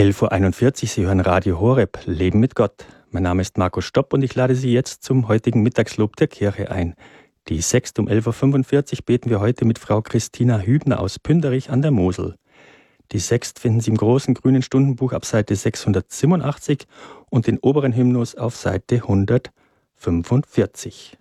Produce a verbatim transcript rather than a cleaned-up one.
elf Uhr einundvierzig, Sie hören Radio Horeb, Leben mit Gott. Mein Name ist Markus Stopp und ich lade Sie jetzt zum heutigen Mittagslob der Kirche ein. Die Sext um elf Uhr fünfundvierzig beten wir heute mit Frau Christina Hübner aus Pünderich an der Mosel. Die Sext finden Sie im großen grünen Stundenbuch ab Seite sechshundertsiebenundachtzig und den oberen Hymnus auf Seite hundertfünfundvierzig.